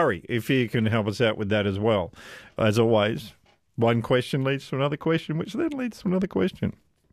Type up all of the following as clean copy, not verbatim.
Curry, if you can help us out with that as well. As always, one question leads to another question, which then leads to another question.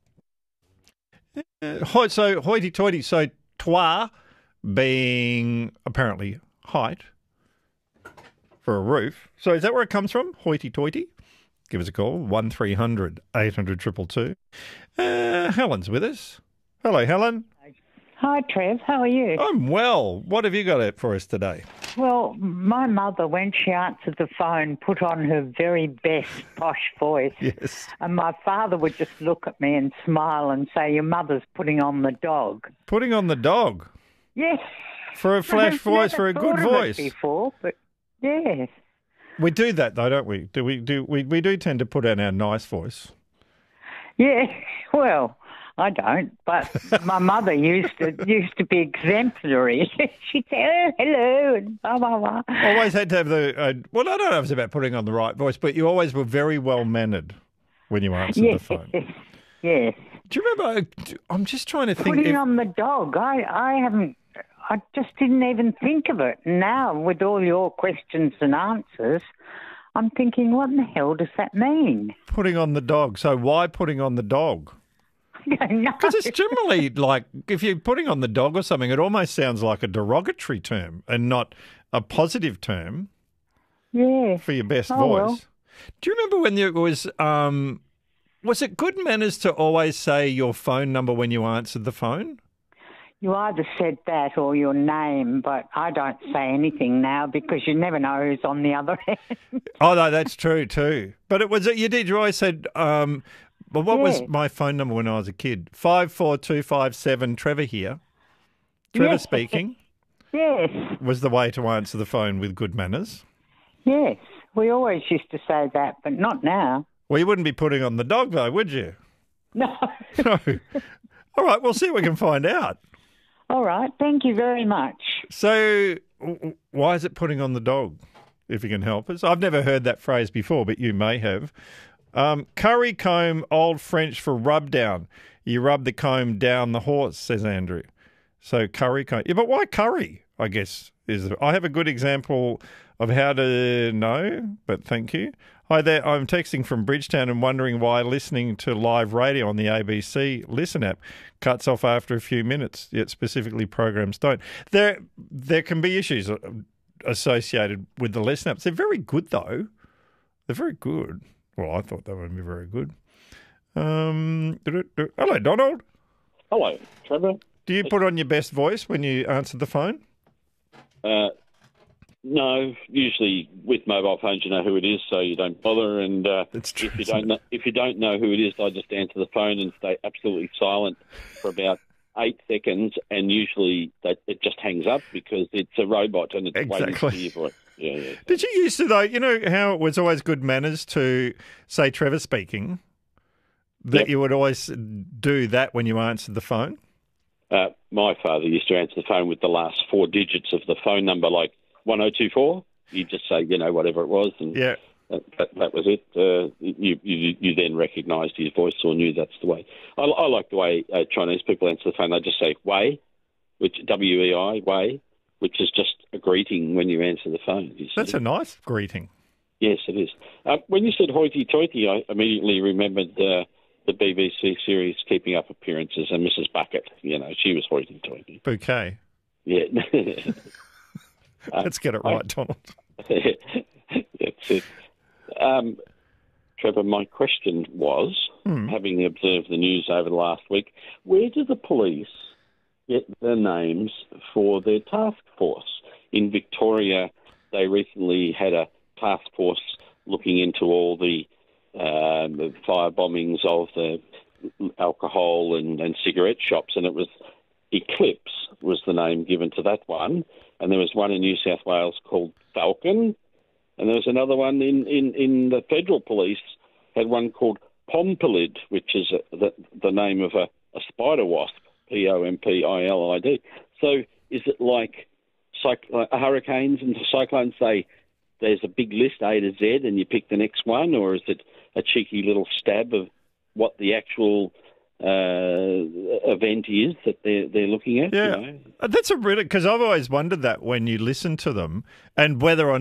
So hoity-toity, so toi being apparently height for a roof. So is that where it comes from, hoity-toity? Give us a call, 1300 800 222. Helen's with us. Hello, Helen. Hi, Trev. How are you? I'm well. What have you got for us today? Well, my mother, when she answered the phone, put on her very best posh voice. Yes. And my father would just look at me and smile and say, your mother's putting on the dog. Putting on the dog? Yes. For a flash voice, for a good voice. Before, but yes. We do that though, don't we? We do tend to put on our nice voice. Yeah, well, I don't, but my mother used to be exemplary. She'd say, oh, hello, and blah, blah, blah. Always had to have well, I don't know if it's about putting on the right voice, but you always were very well-mannered when you answered the phone. Yes. Do you remember, I'm just trying to think. Putting on the dog, I just didn't even think of it. Now, with all your questions and answers, I'm thinking, what in the hell does that mean? Putting on the dog. So why putting on the dog? Because it's generally like, if you're putting on the dog or something, it almost sounds like a derogatory term and not a positive term. Yeah. For your best voice. Well. Do you remember when there was it good manners to always say your phone number when you answered the phone? You either said that or your name, but I don't say anything now because you never know who's on the other end. Oh, no, that's true too. But you always said, well, what was my phone number when I was a kid? 54257, Trevor here. Trevor speaking. Yes. Was the way to answer the phone with good manners. Yes. We always used to say that, but not now. Well, you wouldn't be putting on the dog though, would you? No. No. All right, we'll see if we can find out. All right. Thank you very much. So why is it putting on the dog, if you can help us? I've never heard that phrase before, but you may have. Curry comb, Old French for rub down. You rub the comb down the horse, says Andrew. So curry comb. Yeah, but why curry, I guess, I have a good example of how to know, but thank you. Hi there, I'm texting from Bridgetown and wondering why listening to live radio on the ABC Listen app cuts off after a few minutes, yet specifically programs don't. There can be issues associated with the Listen apps. They're very good, though. They're very good. Well, I thought they would be very good. Hello, Donald. Hello, Trevor. Do you put on your best voice when you answer the phone? No, usually with mobile phones you know who it is, so you don't bother. And if you don't know who it is, I just answer the phone and stay absolutely silent for about 8 seconds, and usually it just hangs up because it's a robot and it's waiting for your voice. Yeah. Did you used to though? You know how it was always good manners to say Trevor speaking. That you would always do that when you answered the phone. My father used to answer the phone with the last 4 digits of the phone number, like 1024. You just say, whatever it was, and that was it. You then recognised his voice or knew that's the way. I like the way Chinese people answer the phone. They just say "wei," which W-E-I, "wei," which is just a greeting when you answer the phone. That's a nice greeting. Yes, it is. When you said hoity-toity, I immediately remembered the BBC series Keeping Up Appearances and Mrs. Bucket. She was hoity-toity. Bouquet. Yeah. Let's get it right, Donald. That's it. Trevor, my question was, having observed the news over the last week, where do the police get the names for their task force? In Victoria, they recently had a task force looking into all the fire bombings of the alcohol and cigarette shops, and it was Eclipse was the name given to that one. And there was one in New South Wales called Falcon, and there was another one in the Federal Police had one called Pompilid, which is the name of a spider wasp, Pompilid. So is it like hurricanes and cyclones say there's a big list A to Z and you pick the next one, or is it a cheeky little stab of what the actual event is that they're looking at? Yeah, that's a really, because I've always wondered that when you listen to them and whether or